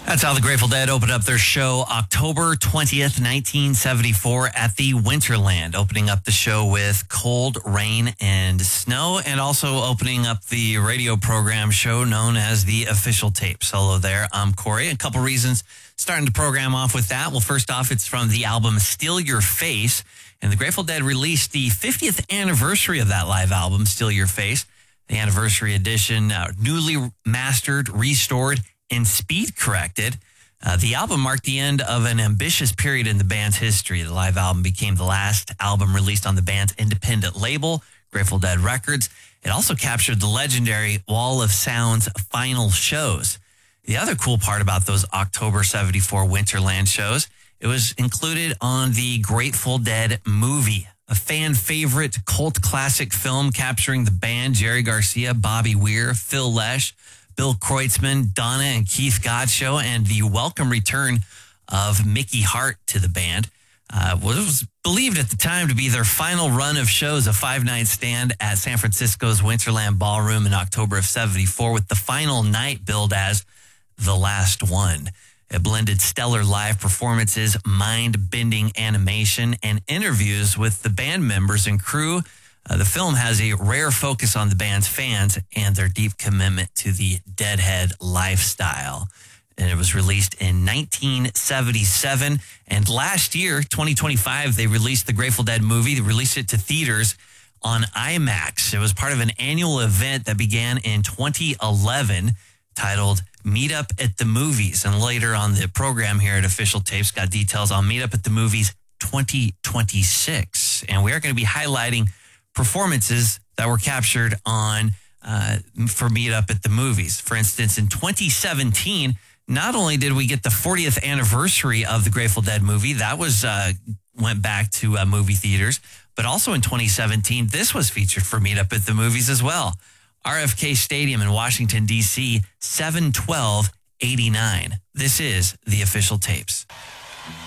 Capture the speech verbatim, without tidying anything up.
That's how the Grateful Dead opened up their show October twentieth, nineteen seventy-four at the Winterland, opening up the show with Cold, Rain, and Snow, and also opening up the radio program show known as The Official Tapes. Hello there, I'm Corey. A couple reasons starting the program off with that. Well, first off, it's from the album Steal Your Face, and the Grateful Dead released the fiftieth anniversary of that live album, Steal Your Face. The anniversary edition, uh, newly mastered, restored, and speed corrected. Uh, the album marked the end of an ambitious period in the band's history. The live album became the last album released on the band's independent label, Grateful Dead Records. It also captured the legendary Wall of Sound's final shows. The other cool part about those October seventy-four Winterland shows, it was included on the Grateful Dead movie, a fan favorite cult classic film capturing the band, Jerry Garcia, Bobby Weir, Phil Lesh, Bill Kreutzmann, Donna and Keith Godchaux, and the welcome return of Mickey Hart to the band. Uh, what was believed at the time to be their final run of shows, a five-night stand at San Francisco's Winterland Ballroom in October of seventy-four, with the final night billed as the last one. It blended stellar live performances, mind-bending animation, and interviews with the band members and crew. Uh, the film has a rare focus on the band's fans and their deep commitment to the Deadhead lifestyle. And it was released in nineteen seventy-seven. And last year, twenty twenty-five, they released the Grateful Dead movie. They released it to theaters on IMAX. It was part of an annual event that began in twenty eleven titled Meet Up at the Movies. And later on the program here at Official Tapes got details on Meet Up at the Movies twenty twenty-six. And we are going to be highlighting performances that were captured on uh, for Meet Up at the Movies. For instance, in twenty seventeen, not only did we get the fortieth anniversary of the Grateful Dead movie, that was uh, went back to uh, movie theaters, but also in twenty seventeen, this was featured for Meet Up at the Movies as well. R F K Stadium in Washington, D C, seven twelve eighty-nine. This is The Official Tapes.